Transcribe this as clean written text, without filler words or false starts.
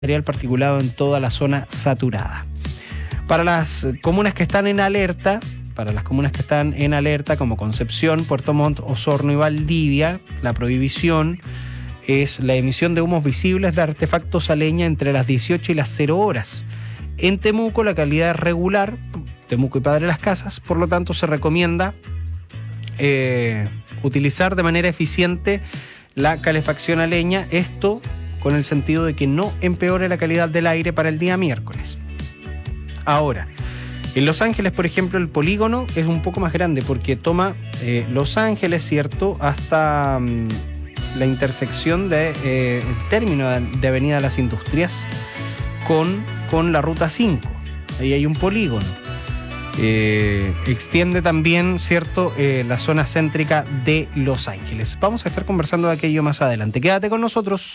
material particulado en toda la zona saturada. Para las comunas que están en alerta, como Concepción, Puerto Montt, Osorno y Valdivia, la prohibición es la emisión de humos visibles de artefactos a leña entre las 18 y las 0 horas. En Temuco la calidad es regular, Temuco y Padre Las Casas, por lo tanto se recomienda utilizar de manera eficiente la calefacción a leña, esto con el sentido de que no empeore la calidad del aire para el día miércoles. Ahora, en Los Ángeles, por ejemplo, el polígono es un poco más grande porque toma Los Ángeles, ¿cierto?, hasta la intersección de el término de Avenida Las Industrias con la Ruta 5. Ahí hay un polígono. Extiende también, ¿cierto?, la zona céntrica de Los Ángeles. Vamos a estar conversando de aquello más adelante. Quédate con nosotros.